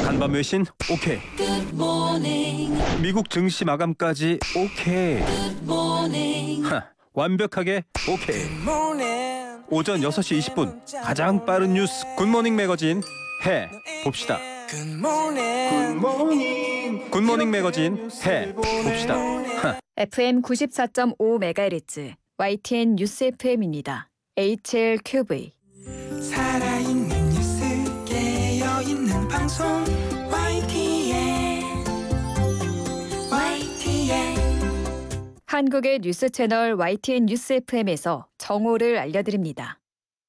간밤 외신 오케이. 미국 증시 마감까지 오케이. 완벽하게 오케이. 오전 6시 20분 가장 빠른 뉴스 굿모닝 매거진 해 봅시다. 굿모닝 매거진 해 봅시다. FM 94.5MHz YTN 뉴스 FM입니다. HLQV 살아있는 뉴스 깨어있는 방송 YTN 한국의 뉴스 채널 YTN 뉴스 FM에서 정오를 알려드립니다.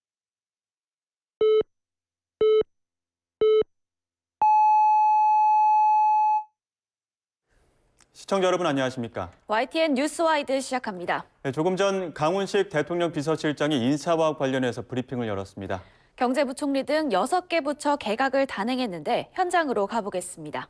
시청자 여러분 안녕하십니까? YTN 뉴스와이드 시작합니다. 네, 조금 전 강훈식 대통령 비서실장이 인사와 관련해서 브리핑을 열었습니다. 경제부총리 등 6개 부처 개각을 단행했는데 현장으로 가보겠습니다.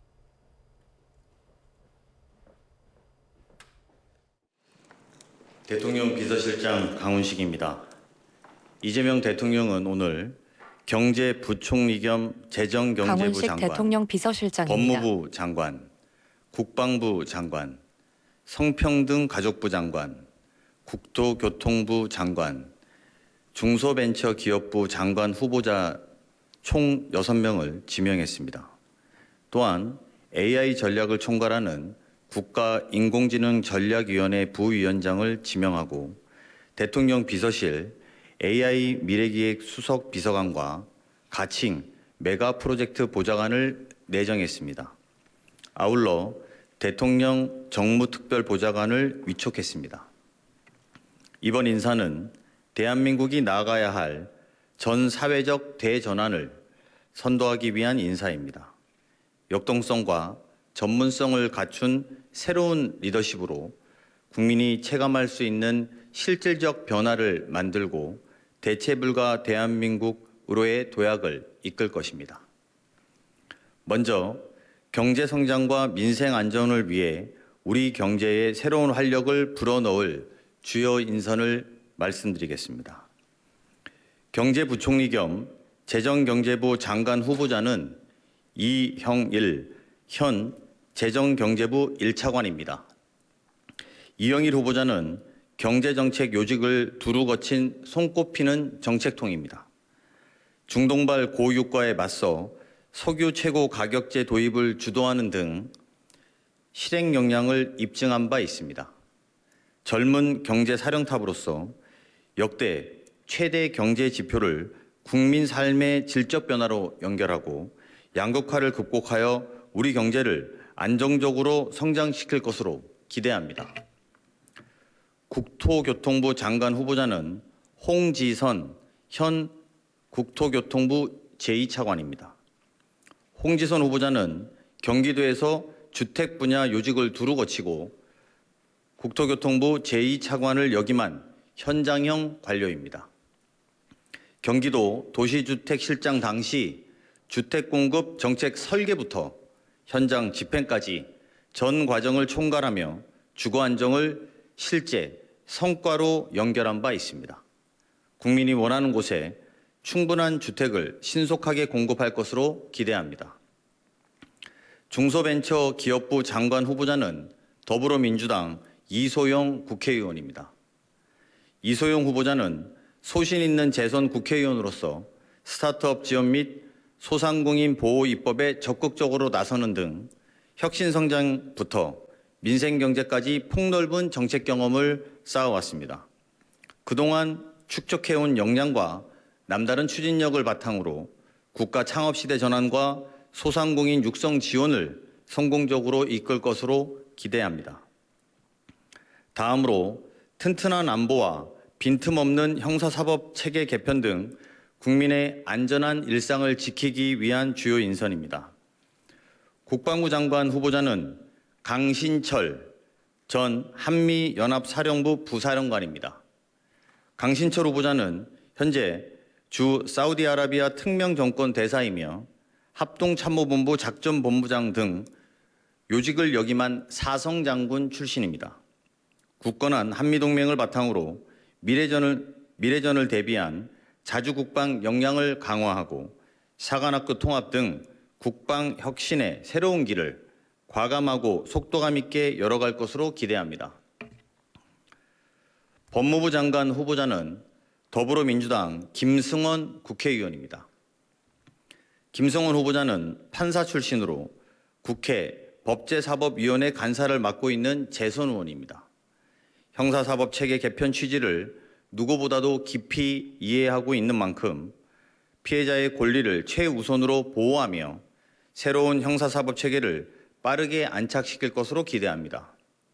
대통령 비서실장 강훈식입니다. 이재명 대통령은 오늘 경제부총리 겸 재정경제부 장관, 대통령 비서실장입니다. 법무부 장관, 국방부 장관, 성평등가족부 장관, 국토교통부 장관, 중소벤처기업부 장관 후보자 총 6명을 지명했습니다. 또한 AI 전략을 총괄하는 국가인공지능전략위원회 부위원장을 지명하고 대통령 비서실 AI 미래기획 수석 비서관과 가칭 메가 프로젝트 보좌관을 내정했습니다. 아울러 대통령 정무특별보좌관을 위촉했습니다. 이번 인사는 대한민국이 나아가야 할 전 사회적 대전환을 선도하기 위한 인사입니다. 역동성과 전문성을 갖춘 새로운 리더십으로 국민이 체감할 수 있는 실질적 변화를 만들고 대체불가 대한민국으로의 도약을 이끌 것입니다. 먼저 경제 성장과 민생 안정을 위해 우리 경제에 새로운 활력을 불어넣을 주요 인선을 말씀드리겠습니다. 경제부총리 겸 재정경제부 장관 후보자는 이형일 현 재정경제부 1차관입니다. 이형일 후보자는 경제정책 요직을 두루 거친 손꼽히는 정책통입니다. 중동발 고유가에 맞서 석유 최고 가격제 도입을 주도하는 등 실행 역량을 입증한 바 있습니다. 젊은 경제 사령탑으로서 역대 최대 경제 지표를 국민 삶의 질적 변화로 연결하고 양극화를 극복하여 우리 경제를 안정적으로 성장시킬 것으로 기대합니다. 국토교통부 장관 후보자는 홍지선 현 국토교통부 제2차관입니다. 홍지선 후보자는 경기도에서 주택 분야 요직을 두루 거치고 국토교통부 제2차관을 역임한 현장형 관료입니다. 경기도 도시주택실장 당시 주택공급 정책 설계부터 현장 집행까지 전 과정을 총괄하며 주거 안정을 실제 성과로 연결한 바 있습니다. 국민이 원하는 곳에 충분한 주택을 신속하게 공급할 것으로 기대합니다. 중소벤처기업부 장관 후보자는 더불어민주당 이소영 국회의원입니다. 이소영 후보자는 소신 있는 재선 국회의원으로서 스타트업 지원 및 소상공인 보호 입법에 적극적으로 나서는 등 혁신성장부터 민생경제까지 폭넓은 정책 경험을 쌓아왔습니다. 그동안 축적해온 역량과 남다른 추진력을 바탕으로 국가 창업시대 전환과 소상공인 육성 지원을 성공적으로 이끌 것으로 기대합니다. 다음으로 튼튼한 안보와 빈틈없는 형사사법 체계 개편 등 국민의 안전한 일상을 지키기 위한 주요 인선입니다. 국방부 장관 후보자는 강신철 전 한미연합사령부 부사령관입니다. 강신철 후보자는 현재 주 사우디아라비아 특명정권 대사이며 합동참모본부 작전본부장 등 요직을 역임한 사성장군 출신입니다. 굳건한 한미동맹을 바탕으로 미래전을 대비한 자주국방 역량을 강화하고 사관학교 통합 등 국방혁신의 새로운 길을 과감하고 속도감 있게 열어갈 것으로 기대합니다. 법무부 장관 후보자는 더불어민주당 김승원 국회의원입니다. 김승원 후보자는 판사 출신으로 국회 법제사법위원회 간사를 맡고 있는 재선 의원입니다. 형사사법체계 개편 취지를 누구보다도 깊이 이해하고 있는 만큼 피해자의 권리를 최우선으로 보호하며 새로운 형사사법체계를 빠르게 안착시킬 것으로 기대합니다.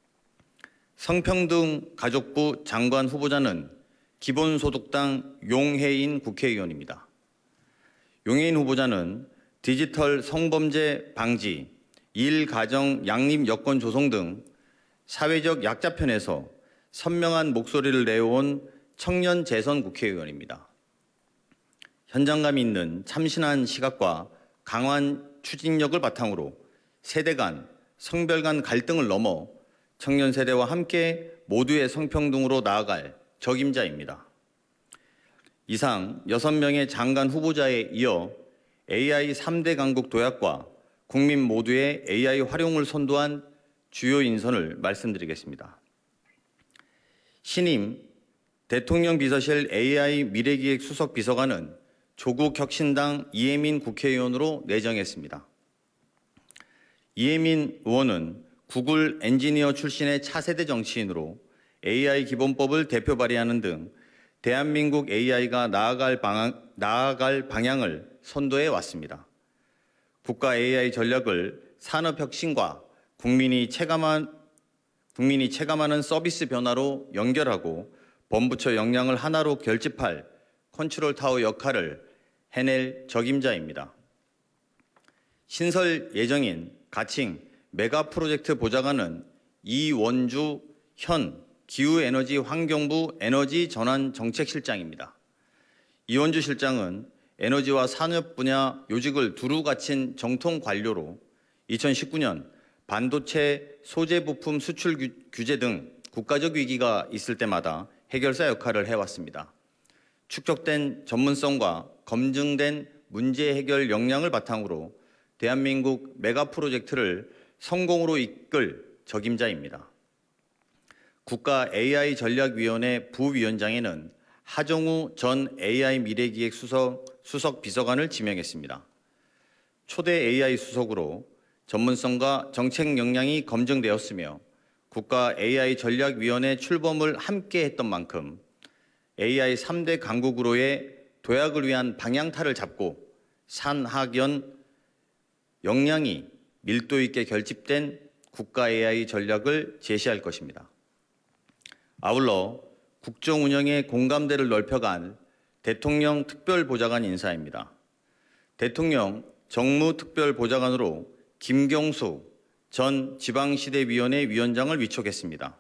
성평등 가족부 장관 후보자는 기본소득당 용혜인 국회의원입니다. 용혜인 후보자는 디지털 성범죄 방지, 일가정 양립 여건 조성 등 사회적 약자편에서 선명한 목소리를 내어온 청년 재선 국회의원입니다. 현장감 있는 참신한 시각과 강한 추진력을 바탕으로 세대 간, 성별 간 갈등을 넘어 청년 세대와 함께 모두의 성평등으로 나아갈 적임자입니다. 이상 6명의 장관 후보자에 이어 AI 3대 강국 도약과 국민 모두의 AI 활용을 선도한 주요 인선을 말씀드리겠습니다. 신임 대통령 비서실 AI 미래기획 수석 비서관은 조국혁신당 이혜민 국회의원으로 내정했습니다. 이혜민 의원은 구글 엔지니어 출신의 차세대 정치인으로 AI 기본법을 대표 발의하는 등 대한민국 AI가 나아갈 방향을 선도해 왔습니다. 국가 AI 전략을 산업혁신과 국민이 체감하는 서비스 변화로 연결하고 범부처 역량을 하나로 결집할 컨트롤 타워 역할을 해낼 적임자입니다. 신설 예정인 가칭 메가 프로젝트 보좌관은 이원주 현 기후에너지 환경부 에너지 전환 정책실장입니다. 이원주 실장은 에너지와 산업 분야 요직을 두루 갖춘 정통 관료로 2019년 반도체 소재 부품 수출 규제 등 국가적 위기가 있을 때마다 해결사 역할을 해왔습니다. 축적된 전문성과 검증된 문제 해결 역량을 바탕으로 대한민국 메가 프로젝트를 성공으로 이끌 적임자입니다. 국가 AI 전략위원회 부위원장에는 하정우 전 AI 미래기획 수석 비서관을 지명했습니다. 초대 AI 수석으로 전문성과 정책 역량이 검증되었으며 국가 AI 전략위원회 출범을 함께 했던 만큼 AI 3대 강국으로의 도약을 위한 방향타를 잡고 산학연 역량이 밀도 있게 결집된 국가 AI 전략을 제시할 것입니다. 아울러 국정 운영의 공감대를 넓혀간 대통령 특별보좌관 인사입니다. 대통령 정무특별보좌관으로 김경수 전 지방시대위원회 위원장을 위촉했습니다.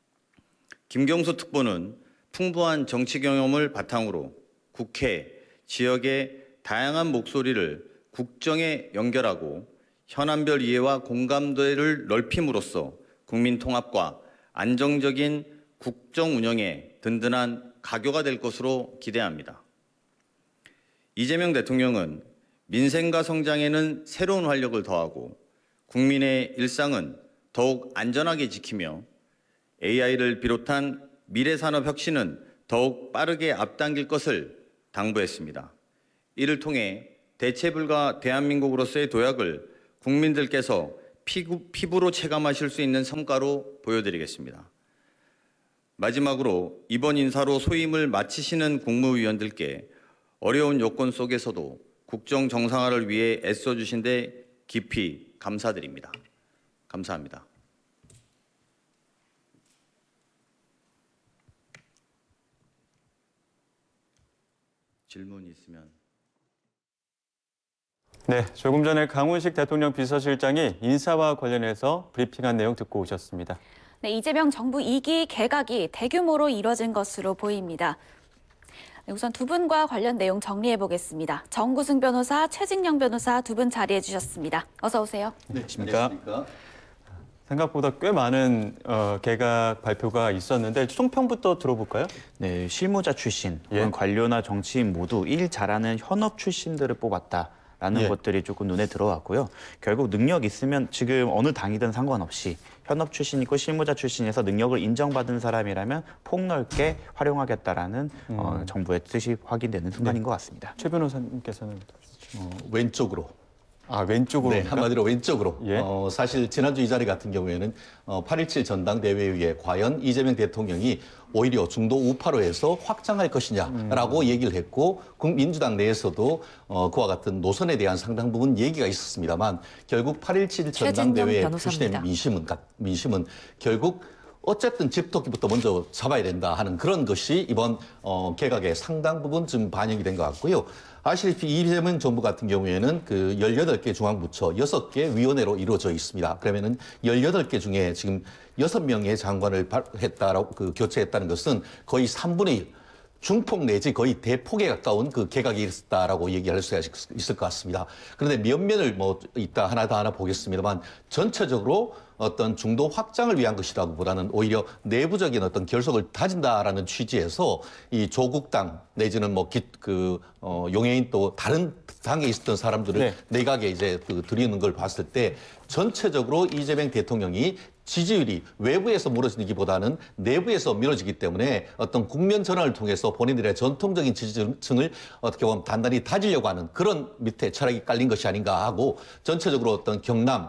김경수 특보는 풍부한 정치 경험을 바탕으로 국회, 지역의 다양한 목소리를 국정에 연결하고 현안별 이해와 공감대를 넓힘으로써 국민 통합과 안정적인 국정 운영에 든든한 가교가 될 것으로 기대합니다. 이재명 대통령은 민생과 성장에는 새로운 활력을 더하고 국민의 일상은 더욱 안전하게 지키며 AI를 비롯한 미래산업 혁신은 더욱 빠르게 앞당길 것을 당부했습니다. 이를 통해 대체불가 대한민국으로서의 도약을 국민들께서 피부로 체감하실 수 있는 성과로 보여드리겠습니다. 마지막으로 이번 인사로 소임을 마치시는 국무위원들께 어려운 여건 속에서도 국정 정상화를 위해 애써주신 데 깊이 감사드립니다. 감사합니다. 질문 있으면. 네, 조금 전에 강훈식 대통령 비서실장이 인사와 관련해서 브리핑한 내용 듣고 오셨습니다. 네, 이재명 정부 2기 개각이 대규모로 이뤄진 것으로 보입니다. 네, 우선 두 분과 관련 내용 정리해 보겠습니다. 정구승 변호사, 최진영 변호사 두 분 자리해 주셨습니다. 어서 오세요. 네, 안녕하십니까. 생각보다 꽤 많은 개각 발표가 있었는데 총평부터 들어볼까요? 네, 실무자 출신, 혹은 관료나 정치인 모두 일 잘하는 현업 출신들을 뽑았다. 라는 예. 것들이 조금 눈에 들어왔고요. 결국 능력 있으면 지금 어느 당이든 상관없이 현업 출신이고 실무자 출신에서 능력을 인정받은 사람이라면 폭넓게 활용하겠다라는 정부의 뜻이 확인되는 순간인 것 같습니다. 최 변호사님께서는 왼쪽으로. 왼쪽으로 네, 한마디로 왼쪽으로. 예. 사실 지난주 이 자리 같은 경우에는 8.17 전당대회에 과연 이재명 대통령이 오히려 중도 우파로에서 확장할 것이냐라고 얘기를 했고 민주당 내에서도 그와 같은 노선에 대한 상당 부분 얘기가 있었습니다만 결국 8.17 전당대회에 표시된 민심은 결국 어쨌든 집토끼부터 먼저 잡아야 된다 하는 그런 것이 이번 개각의 상당 부분 좀 반영이 된 것 같고요. 아시다시피 이재명 정부 같은 경우에는 그 18개 중앙부처 6개 위원회로 이루어져 있습니다. 그러면은 18개 중에 지금 6명의 장관을 교체했다는 것은 거의 3분의 1. 중폭 내지 거의 대폭에 가까운 그 개각이 있었다라고 얘기할 수가 있을 것 같습니다. 그런데 면면을 이따 하나 보겠습니다만 전체적으로 어떤 중도 확장을 위한 것이라기보다는 오히려 내부적인 어떤 결속을 다진다라는 취지에서 이 조국당 내지는 용해인 또 다른 당에 있었던 사람들을 내각에 이제 들이는 걸 봤을 때 전체적으로 이재명 대통령이 지지율이 외부에서 무너지기보다는 내부에서 밀어지기 때문에 어떤 국면 전환을 통해서 본인들의 전통적인 지지층을 어떻게 보면 단단히 다지려고 하는 그런 밑에 철학이 깔린 것이 아닌가 하고 전체적으로 어떤 경남,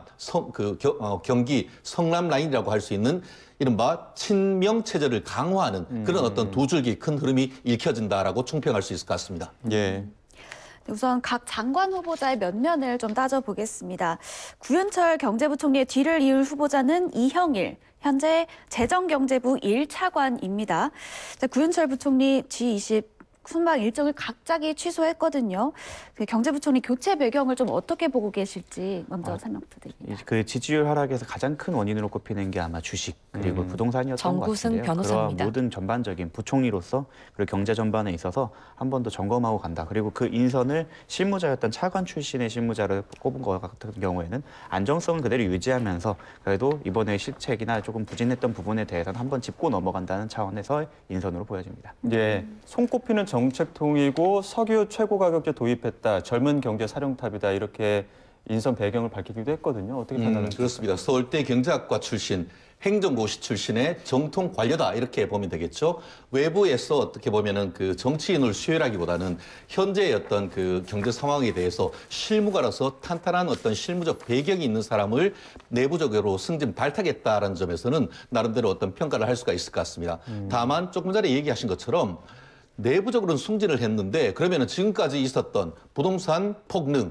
경기, 성남 라인이라고 할 수 있는 이른바 친명 체제를 강화하는 그런 어떤 두 줄기 큰 흐름이 읽혀진다라고 총평할 수 있을 것 같습니다. 예. 우선 각 장관 후보자의 면면을 좀 따져보겠습니다. 구윤철 경제부총리의 뒤를 이을 후보자는 이형일, 현재 재정경제부 1차관입니다. 구윤철 부총리 G20 순방 일정을 갑자기 취소했거든요. 경제부총리 교체 배경을 좀 어떻게 보고 계실지 먼저 설명 부탁드립니다. 그 지지율 하락에서 가장 큰 원인으로 꼽히는 게 아마 주식 그리고 부동산이었던 것 같은데요. 변호사입니다. 그러한 모든 전반적인 부총리로서 그리고 경제 전반에 있어서 한 번 더 점검하고 간다. 그리고 그 인선을 실무자였던 차관 출신의 실무자를 꼽은 것 같은 경우에는 안정성을 그대로 유지하면서 그래도 이번에 실책이나 조금 부진했던 부분에 대해서는 한번 짚고 넘어간다는 차원에서 인선으로 보여집니다. 예, 손꼽히는 정책통이고 석유 최고 가격제 도입했다. 젊은 경제 사령탑이다. 이렇게 인선 배경을 밝히기도 했거든요. 어떻게 판단하십니까? 그렇습니다. 서울대 경제학과 출신, 행정고시 출신의 정통 관료다 이렇게 보면 되겠죠. 외부에서 어떻게 보면은 그 정치인을 수혈하기보다는 현재의 어떤 그 경제 상황에 대해서 실무가로서 탄탄한 어떤 실무적 배경이 있는 사람을 내부적으로 승진 발탁했다라는 점에서는 나름대로 어떤 평가를 할 수가 있을 것 같습니다. 다만 조금 전에 얘기하신 것처럼 내부적으로는 승진을 했는데 그러면은 지금까지 있었던 부동산 폭등,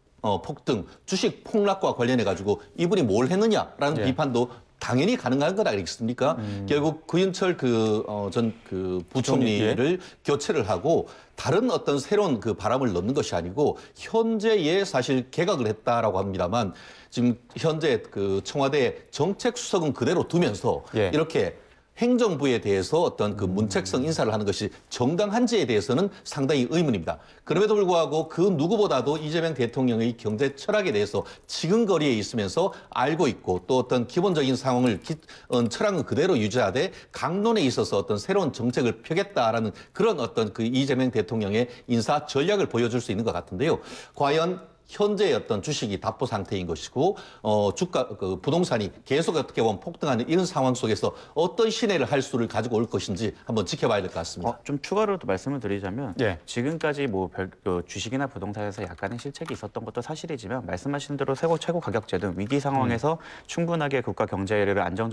주식 폭락과 관련해 가지고 이분이 뭘 했느냐라는 비판도 당연히 가능한 건 아니겠습니까? 결국 구윤철 전 부총리를 교체를 하고 다른 어떤 새로운 그 바람을 넣는 것이 아니고 현재의 사실 개각을 했다라고 합니다만 지금 현재 그 청와대 정책수석은 그대로 두면서 이렇게 행정부에 대해서 어떤 그 문책성 인사를 하는 것이 정당한지에 대해서는 상당히 의문입니다. 그럼에도 불구하고 그 누구보다도 이재명 대통령의 경제 철학에 대해서 지금 거리에 있으면서 알고 있고 또 어떤 기본적인 상황을 철학은 그대로 유지하되 강론에 있어서 어떤 새로운 정책을 펴겠다라는 그런 어떤 그 이재명 대통령의 인사 전략을 보여줄 수 있는 것 같은데요. 과연 현재의 어떤 주식이 답보 상태인 것이고 주가 부동산이 계속 어떻게 보면 폭등하는 이런 상황 속에서 어떤 신뢰를 할 수를 가지고 올 것인지 한번 지켜봐야 될 것 같습니다. 좀 추가로 또 말씀을 드리자면 지금까지 주식이나 부동산에서 약간의 실책이 있었던 것도 사실이지만 말씀하신 대로 최고 가격제 등 위기 상황에서 충분하게 국가 경제를 안정적